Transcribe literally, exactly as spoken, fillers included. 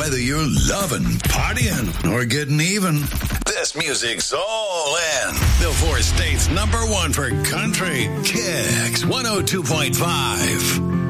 Whether you're loving, partying, or getting even, this music's all in. The four states number one for country, Kicks one oh two point five.